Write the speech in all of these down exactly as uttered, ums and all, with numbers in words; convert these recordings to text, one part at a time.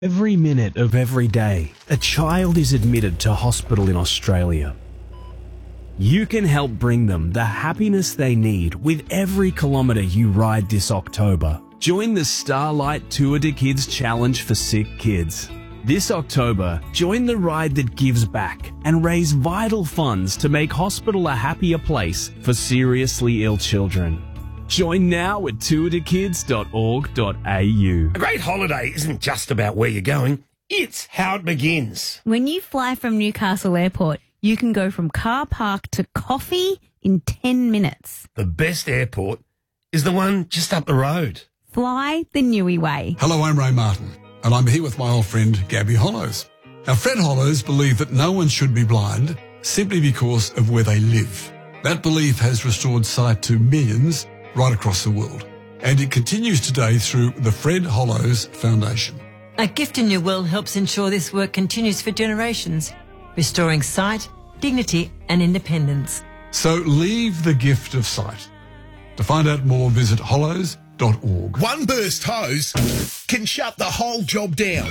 Every minute of every day, a child is admitted to hospital in Australia. You can help bring them the happiness they need with every kilometre you ride this October. Join the Starlight Tour de Kids Challenge for sick kids. This October, join the ride that gives back and raise vital funds to make hospital a happier place for seriously ill children. Join now at tour de kids dot org dot a u. A great holiday isn't just about where you're going, it's how it begins. When you fly from Newcastle Airport, you can go from car park to coffee in ten minutes. The best airport is the one just up the road. Fly the Newey way. Hello, I'm Ray Martin, and I'm here with my old friend Gabby Hollows. Now, Fred Hollows believed that no one should be blind simply because of where they live. That belief has restored sight to millions right across the world, and it continues today through the Fred Hollows Foundation. A Gift in Your Will helps ensure this work continues for generations, restoring sight, dignity and independence. So leave the gift of sight. To find out more, visit hollows dot org. One burst hose can shut the whole job down.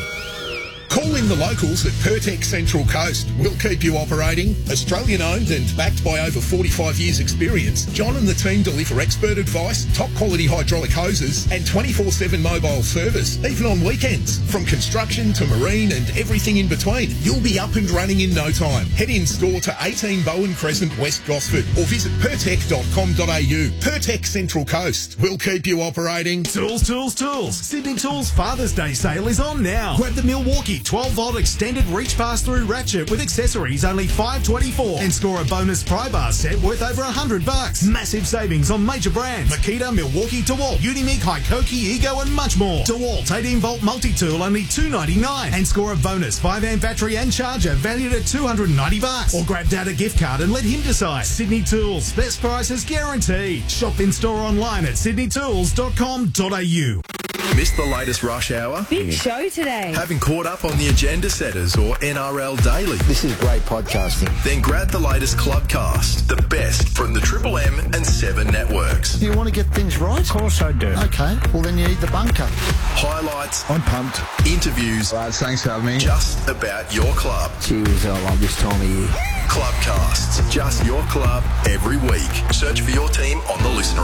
Call in the locals at Pertec Central Coast. We'll keep you operating. Australian owned and backed by over forty-five years experience, John and the team deliver expert advice, top quality hydraulic hoses and twenty-four seven mobile service, even on weekends. From construction to marine and everything in between, you'll be up and running in no time. Head in store to eighteen Bowen Crescent, West Gosford, or visit pertec dot com dot a u. Pertec Central Coast. We'll keep you operating. Tools, tools, tools. Sydney Tools Father's Day sale is on now. Grab the Milwaukee twelve volt extended reach pass-through ratchet with accessories only five twenty-four, and score a bonus pry bar set worth over one hundred bucks. Massive savings on major brands Makita, Milwaukee, DeWalt, Unimig, Hikoki, Ego and much more. DeWalt eighteen volt multi-tool only two ninety-nine, and score a bonus five amp battery and charger valued at two hundred ninety bucks. Or grab Dad a gift card and let him decide. Sydney Tools, best prices guaranteed. Shop in store online at sydney tools dot com dot a u. Missed the latest rush hour? Big show today. Haven't caught up on the agenda setters or N R L Daily? This is great podcasting. Then grab the latest Clubcast, the best from the Triple M and Seven networks. You want to get things right? Of course I do. Okay, well then you need the bunker. Highlights. I'm pumped. Interviews. Lads, thanks for having me. Just about your club. Cheers, I love this time of year. Clubcasts, just your club every week. Search for your team on the Listener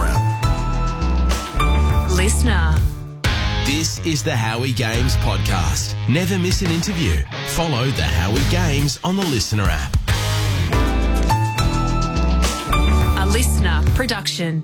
app. Listener. This is the Howie Games podcast. Never miss an interview. Follow the Howie Games on the Listener app. A Listener production.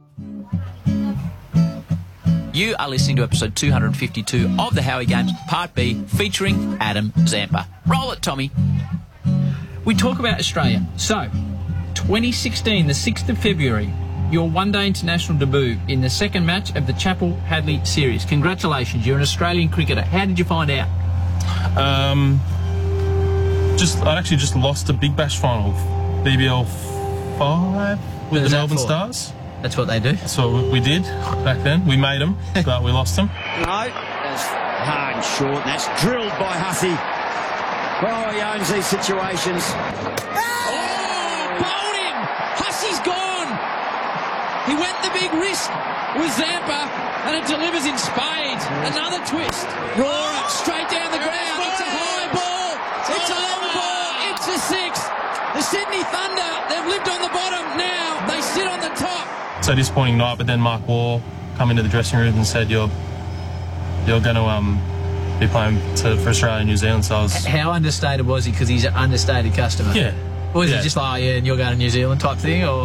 You are listening to episode two hundred fifty-two of the Howie Games, Part B, featuring Adam Zampa. Roll it, Tommy. We talk about Australia. So, twenty sixteen, the sixth of February, your one-day international debut in the second match of the Chappell-Hadley series. Congratulations, you're an Australian cricketer. How did you find out? Um, just I actually just lost a Big Bash final, B B L five with the Melbourne Stars. That's what they do. That's what we did back then. We made them, but we lost them. No, that's hard and short. That's drilled by Hussey. Oh, he owns these situations. Oh, bowled him! Hussey's gone! He went the big risk with Zampa, and it delivers in spades. Another twist. Roar straight down the ground. It's a high ball. It's a long ball. It's a six. The Sydney Thunder, they've lived on the bottom. Now they sit on the top. So disappointing night, but then Mark Waugh come into the dressing room and said, "You're, you're going to um be playing to, for Australia and New Zealand." So I was. How understated was he? Because he's an understated customer. Yeah. Or was yeah. it just like, oh, yeah, and you're going to New Zealand type thing, or?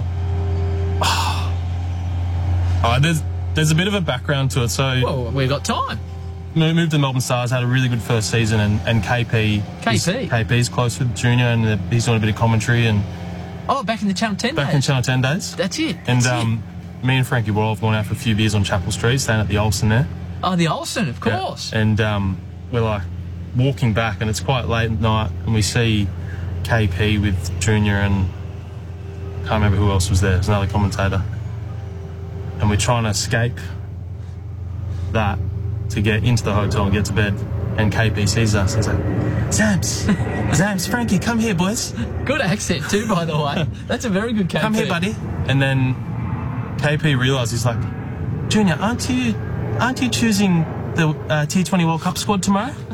Oh, there's there's a bit of a background to it. So well, we've got time. Moved to Melbourne Stars, had a really good first season, and, and K P. K P? K P's close with Junior, and he's doing a bit of commentary. And oh, back in the Channel ten back days? in Channel ten days. That's it. And That's um, it. me and Frankie Royal have gone out for a few beers on Chapel Street, staying at the Olsen there. Oh, the Olsen, of course. Yeah. And um, we're like walking back, and it's quite late at night, and we see K P with Junior, and I can't remember who else was there. There's another commentator. And we're trying to escape that to get into the hotel and get to bed. And K P sees us and he's like, Zams, Zams, Frankie, come here, boys. Good accent too, by the way. That's a very good K P. Come here, buddy. And then K P realised, he's like, Junior, aren't you, aren't you choosing the uh, T twenty World Cup squad tomorrow?